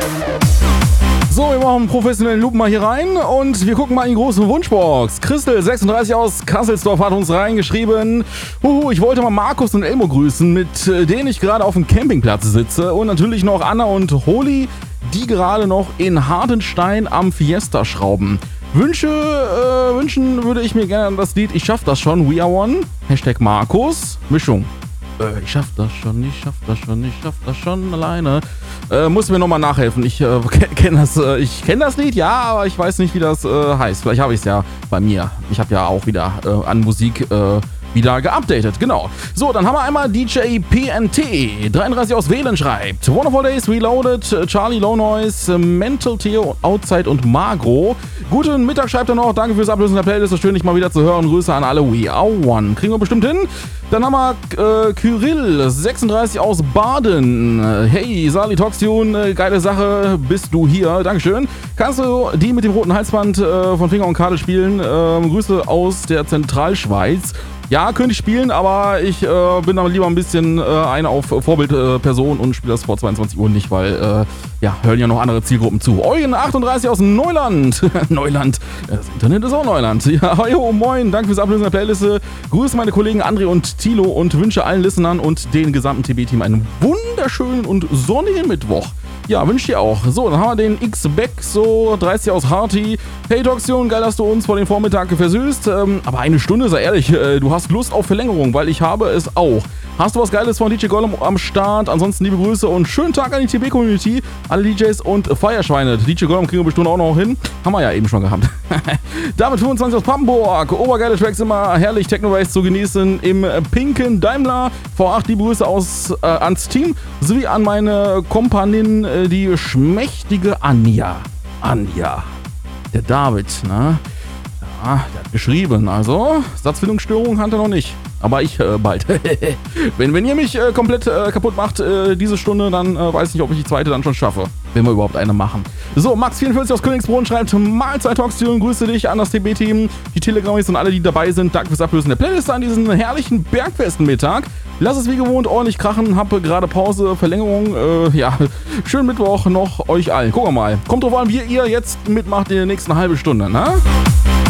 So, wir machen einen professionellen Loop mal hier rein und wir gucken mal in die große Wunschbox. Christel36 aus Kasselsdorf hat uns reingeschrieben: ich wollte mal Markus und Elmo grüßen, mit denen ich gerade auf dem Campingplatz sitze, und natürlich noch Anna und Holi, die gerade noch in Hartenstein am Fiesta schrauben. Wünschen würde ich mir gerne das Lied Ich schaff das schon, We Are One, #Markus, Mischung. Ich schaff das schon alleine. Muss mir nochmal nachhelfen. Ich kenne das Lied, ja, aber ich weiß nicht, wie das heißt. Vielleicht habe ich es ja bei mir. Ich habe ja auch wieder an Musik wieder geupdatet, genau. So, dann haben wir einmal DJ PNT, 33 aus Wählen schreibt: Wonderful Days, Reloaded, Charlie Low Noise, Mental Theo, Outside und Magro. Guten Mittag schreibt er noch, danke fürs Ablösen der Playlist, schön dich mal wieder zu hören, Grüße an alle, We Are One. Kriegen wir bestimmt hin. Dann haben wir Kyrill, 36 aus Baden. Hey, Sali Toxtune, geile Sache, bist du hier, Dankeschön. Kannst du die mit dem roten Halsband von Finger und Karte spielen? Grüße aus der Zentralschweiz. Ja, könnte ich spielen, aber ich bin da lieber ein bisschen eine auf Vorbildperson und spiele das vor 22 Uhr nicht, weil hören ja noch andere Zielgruppen zu. Eugen 38 aus Neuland. Neuland, das Internet ist auch Neuland. Ja, jo, moin, danke fürs Ablösen der Playliste. Grüße meine Kollegen André und Thilo und wünsche allen Listenern und den gesamten TB-Team einen wunderschönen und sonnigen Mittwoch. Ja, wünsche dir auch. So, dann haben wir den X-Beck, so 30 aus Harty. Hey Toxion, geil, dass du uns vor dem Vormittag versüßt. Aber eine Stunde, sei ehrlich, du hast Lust auf Verlängerung, weil ich habe es auch. Hast du was Geiles von DJ Gollum am Start? Ansonsten liebe Grüße und schönen Tag an die TB-Community, alle DJs und Feierschweine. DJ Gollum kriegen wir bestimmt auch noch hin. Haben wir ja eben schon gehabt. Damit 25 aus Papenburg. Obergeile Tracks, immer herrlich Techno-Bass zu genießen im pinken Daimler. V8, liebe Grüße ans Team sowie an meine Kompanin, die schmächtige Anja. Anja. Der David, ne? Ja, der hat geschrieben, also Satzfindungsstörung hat er noch nicht. Aber ich bald. wenn ihr mich komplett kaputt macht, diese Stunde, dann weiß ich nicht, ob ich die zweite dann schon schaffe. Wenn wir überhaupt eine machen. So, Max44 aus Königsbrunn schreibt: Mahlzeit Toxion, grüße dich an das TB-Team, die Telegramis und alle, die dabei sind. Danke fürs Ablösen der Playlist an diesen herrlichen Bergfestenmittag. Lass es wie gewohnt ordentlich krachen, habe gerade Pause, Verlängerung. Schönen Mittwoch noch euch allen. Gucken wir mal. Kommt drauf an, wie ihr jetzt mitmacht in der nächsten halben Stunde, ne?